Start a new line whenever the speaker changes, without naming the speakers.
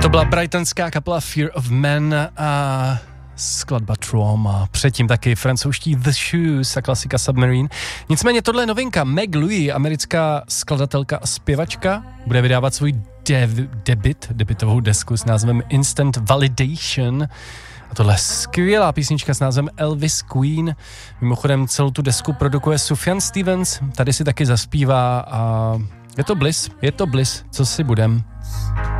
To byla brightonská kapela Fear of Men a skladba Trauma. Předtím taky francouzští The Shoes a klasika Submarine. Nicméně tohle je novinka. Meg Louie, americká skladatelka a zpěvačka, bude vydávat svůj debutovou desku s názvem Instant Validation. A tohle je skvělá písnička s názvem Elvis Queen. Mimochodem celou tu desku produkuje Sufjan Stevens, tady si taky zaspívá a je to bliss, co si budem.